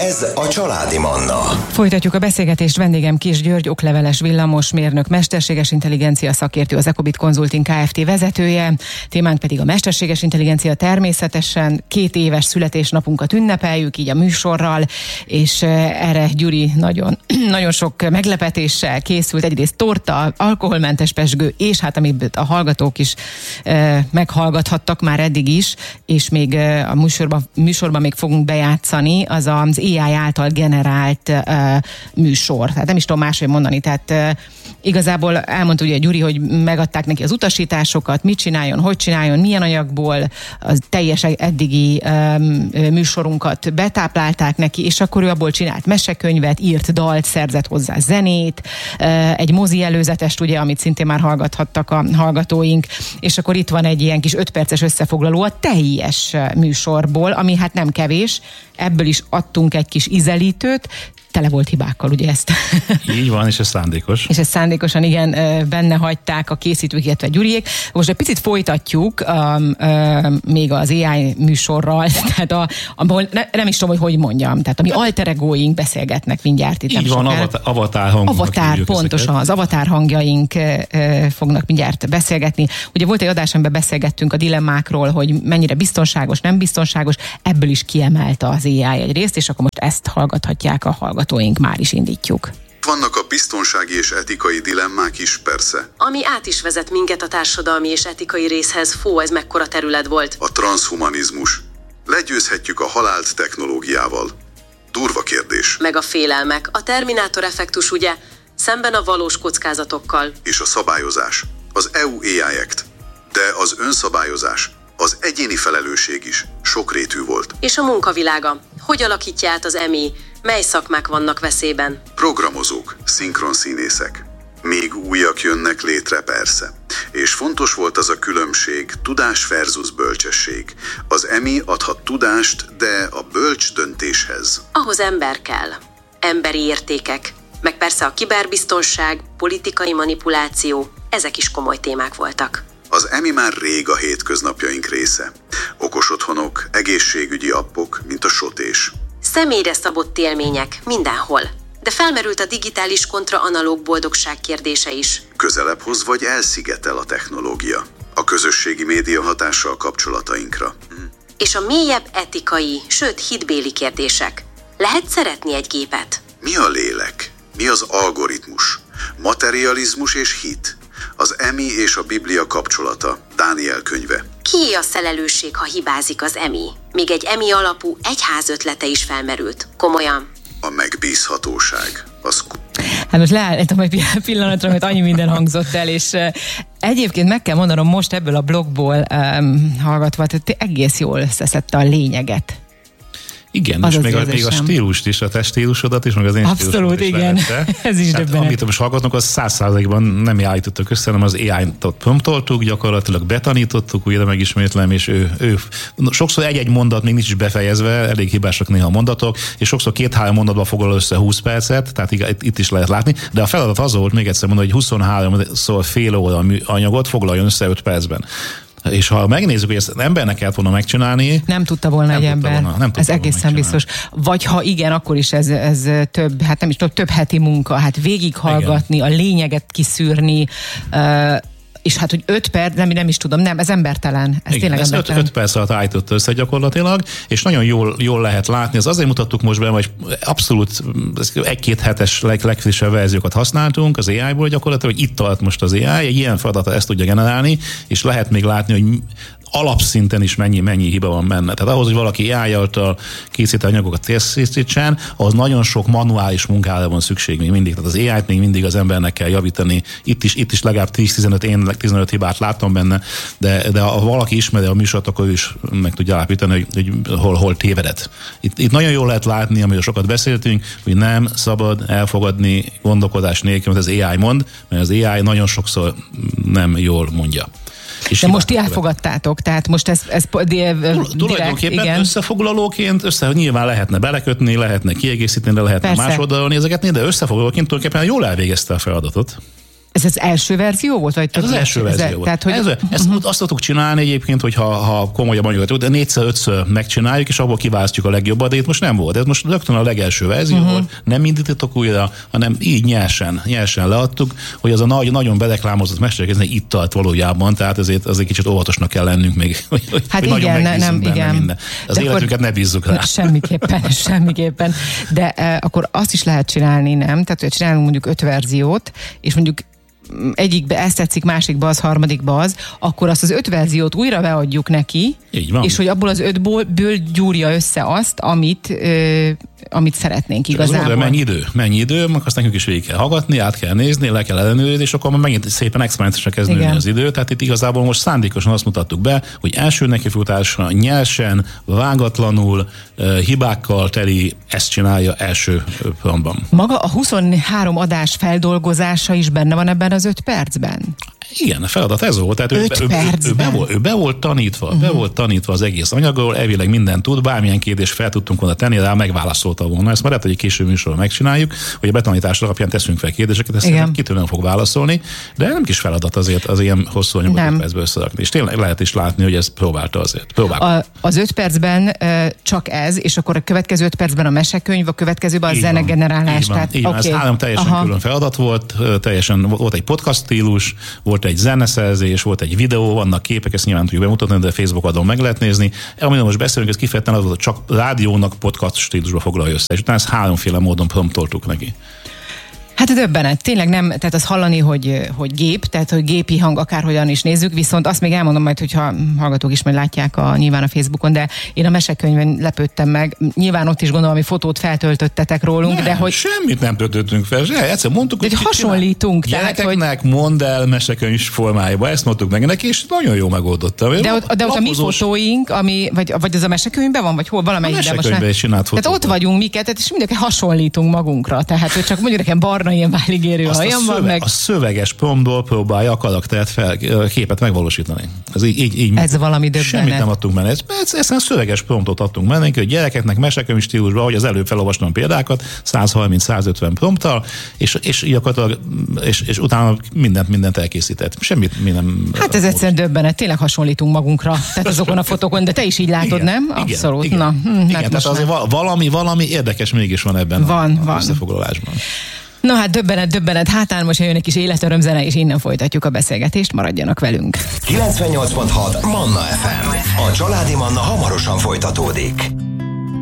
Ez a Családi Manna. Folytatjuk a beszélgetést. Vendégem Kiss György, okleveles villamosmérnök, mesterséges intelligencia szakértő, az Ecobit Consulting Kft. Vezetője. Témánk pedig a mesterséges intelligencia. Természetesen 2 éves születésnapunkat ünnepeljük így a műsorral, és erre Gyuri nagyon sok meglepetéssel készült. Egyrészt torta, alkoholmentes pesgő, és hát amit a hallgatók is meghallgathattak már eddig is, és még a műsorban még fogunk bejátszani, az az AI által generált műsor. Tehát nem is tudom máshogy mondani. Tehát igazából elmondta ugye Gyuri, hogy megadták neki az utasításokat, mit csináljon, hogy csináljon, milyen anyagból, az teljes eddigi műsorunkat betáplálták neki, és akkor ő abból csinált mesekönyvet, írt dalt, szerzett hozzá zenét, egy mozi előzetest, ugye, amit szintén már hallgathattak a hallgatóink, és akkor itt van egy ilyen kis 5 perces összefoglaló a teljes műsorból, ami hát nem kevés, ebből is adtunk egy kis ízelítőt, tele volt hibákkal, ugye ezt? Így van, és ez szándékos. És ezt szándékosan, igen, benne hagyták a készítők, illetve Gyuriék. Most egy picit folytatjuk még az AI műsorral, tehát ahol nem is tudom, hogy mondjam, tehát ami alter egóink beszélgetnek mindjárt itt. Így van, avatar hangok. Avatar, pontosan, az avatar hangjaink fognak mindjárt beszélgetni. Ugye volt egy adás, amiben beszélgettünk a dilemmákról, hogy mennyire biztonságos, nem biztonságos, ebből is kiemelte az AI egy részt, és akkor most ezt hallgathatják a hallgatóink, már is indítjuk. Vannak a biztonsági és etikai dilemmák is, persze. Ami át is vezet minket a társadalmi és etikai részhez. Ez mekkora terület volt. A transhumanizmus. Legyőzhetjük a halált technológiával. Durva kérdés. Meg a félelmek. A Terminátor effektus, ugye? Szemben a valós kockázatokkal. És a szabályozás. Az EU AI Act. De az önszabályozás, az egyéni felelősség is sokrétű volt. És a munkavilága. Hogy alakítja át az EMI? Mely szakmák vannak veszélyben? Programozók, szinkronszínészek. Még újak jönnek létre, persze. És fontos volt az a különbség, tudás versus bölcsesség. Az EMI adhat tudást, de a bölcs döntéshez. Ahhoz ember kell. Emberi értékek. Meg persze a kiberbiztonság, politikai manipuláció. Ezek is komoly témák voltak. Az EMI már rég a hétköznapjaink része. Okos otthonok, egészségügyi appok, mint a sotés. Személyre szabott élmények mindenhol. De felmerült a digitális kontra analóg boldogság kérdése is. Közelebb hoz vagy elszigetel a technológia. A közösségi média hatása a kapcsolatainkra. És a mélyebb etikai, sőt hitbéli kérdések. Lehet szeretni egy gépet? Mi a lélek? Mi az algoritmus? Materializmus és hit. Az EMI és a Biblia kapcsolata. Dániel könyve. Kié a felelősség, ha hibázik az EMI? Még egy EMI alapú egyház ötlete is felmerült. Komolyan. A megbízhatóság. Hát most leállítom egy pillanatra, mert annyi minden hangzott el, és egyébként meg kell mondanom, most ebből a blogból hallgatva, tehát egész jól szeszedte a lényeget. Igen, és még a stílust is, a te stílusodat is, meg az én abszolút, igen. Ez is döbbenet. Amit most hallgatnak, az 100%-ban nem állítottak össze, hanem az AI-t promptoltuk, gyakorlatilag betanítottuk, újra megismétlem, és ő sokszor egy-egy mondat még nincs is befejezve, elég hibásak néha a mondatok, és sokszor 2-3 mondatban foglal össze 20 percet, tehát itt is lehet látni, de a feladat az volt, még egyszer mondom, hogy 23-szor fél óra anyagot foglaljon össze 5 percben. És ha megnézzük, hogy ezt embernek kellett volna megcsinálni... Nem tudta volna egy ember. Ez egészen biztos. Vagy ha igen, akkor is ez több, hát nem is több heti munka, hát végighallgatni, igen, a lényeget kiszűrni, és hát, hogy 5 perc, nem is tudom, nem, ez embertelen. Ez tényleg embertelen. 5 perc alatt állított össze gyakorlatilag, és nagyon jól lehet látni. Ez azért mutattuk most be, hogy abszolút 1-2 hetes legfrissebb verziókat használtunk az AI-ból gyakorlatilag, hogy itt tart most az AI, egy ilyen feladata ezt tudja generálni, és lehet még látni, hogy alapszinten is mennyi hiba van benne. Tehát ahhoz, hogy valaki AI által készít anyagokat készítsen, ahhoz nagyon sok manuális munkára van szükség még mindig. Tehát az AI-t még mindig az embernek kell javítani. Itt is legalább 10-15 hibát láttam benne, de ha valaki ismeri a műsort, akkor ő is meg tudja állapítani, hogy hol tévedett. Itt nagyon jól lehet látni, amiről sokat beszéltünk, hogy nem szabad elfogadni gondolkodás nélkül, amit az AI mond, mert az AI nagyon sokszor nem jól mondja. De most ti elfogadtátok, tehát most ez tulajdonképpen igen. Összefoglalóként nyilván lehetne belekötni, lehetne kiegészíteni, de lehetne másoldalon nézegetni, de összefoglalóként tulajdonképpen jól elvégezte a feladatot. Ez az első verzió volt? Vagy ez az első verzió volt. Tehát, hogy... Ezt azt tudtuk csinálni egyébként, hogyha komolyabb anyagot, de 4-5-ször megcsináljuk, és abból kiválasztjuk a legjobbat, de itt most nem volt. Ez most rögtön a legelső verzió volt, nem indítottuk újra, hanem így nyersen leadtuk, hogy az a nagyon bereklámozott mesterkézni itt tart valójában, tehát azért kicsit óvatosnak kell lennünk még, hogy hát nagyon igen, megbízzunk benne igen. minden. Az életünket ne bízzuk rá. Semmiképpen. De akkor azt is lehet csinálni, nem? Tehát, hogy csinálunk mondjuk 5 verziót, és mondjuk egyikbe ezt tetszik, másikba az, harmadikba az, akkor azt az 5 verziót újra beadjuk neki, és hogy abból az 5-ből gyúrja össze azt, amit szeretnénk igazából. Mennyi idő, azt nekünk is végig kell hallgatni, át kell nézni, le kell ellenőrizni, és akkor megint szépen exponentiálisan kezd nőni az idő. Tehát itt igazából most szándékosan azt mutattuk be, hogy első nekifutásra nyersen, vágatlanul, hibákkal teli, ezt csinálja első pontban. Maga a 23 adás feldolgozása is benne van ebben az 5 percben? Igen, a feladat ez volt. Tehát ő be volt tanítva az egész anyagról, elvileg mindent tud, bármilyen kérdést fel tudtunk volna tenni, rá megválaszolta volna. Ezt már lehet, hogy később műsorban megcsináljuk, hogy a betanítás alapján teszünk fel kérdéseket, ezt kitől nem fog válaszolni, de nem kis feladat azért az ilyen hosszú anyagot 5 percből összerakni. És tényleg lehet is látni, hogy ezt próbálta azért. Az 5 percben csak ez, és akkor a következő 5 percben a mesekönyv, a következőben a zenegenerálás. Így van, ez 3 teljesen külön feladat volt, volt egy podcast stílus, volt egy zeneszerzés, volt egy videó, vannak képek, ezt nyilván tudjuk bemutatni, de Facebook oldalon meg lehet nézni. Amiről most beszélünk, ez kifejezetten az volt, hogy csak rádiónak podcast stílusba foglalja össze, és utána ezt 3 módon promptoltuk neki. Hát döbbenet. Tényleg nem, tehát az hallani, hogy gép, tehát hogy gépi hang, akárhogyan is nézzük, viszont azt még elmondom majd, hogyha hallgatók is majd látják nyilván a Facebookon, de én a mesekönyvön lepődtem meg. Nyilván ott is gondolom, hogy fotót feltöltöttetek rólunk, de hogy... Semmit nem töltöttünk fel, egyszer mondtuk, hogy hasonlítunk. Gyerekeknek mondd el mesekönyv formájába, ezt mondtuk meg neki, és nagyon jó megoldottam. De ott a mi fotóink, vagy az a mesekönyvben van, vagy hol valamelyikben most már. Tehát ott vagyunk miket, és mindenki hasonlítunk magunkra, tehát hogy csak mondjuk nekem barna ilyen váligérő hajam van meg. A szöveges promptból próbálja a karaktert képet megvalósítani. Ez valami döbbenet. Semmit nem adtunk benne. Ezt a szöveges promptot adtunk benne, hogy gyerekeknek mesekönyv stílusban, ahogy az előbb felolvastam példákat, 130-150 prompttal, és utána mindent elkészített. Semmit mi nem... Hát ez egyszerűen döbbenet. Tényleg hasonlítunk magunkra. Tehát azokon a fotókon, de te is így látod, igen, nem? Abszolút. Igen, tehát azért valami érdekes mégis van ebben a összefoglalásban. Na hát döbbenet, hátán most jön egy kis életörömzene, és innen folytatjuk a beszélgetést, maradjanak velünk. 98.6 Manna FM. A családi Manna hamarosan folytatódik.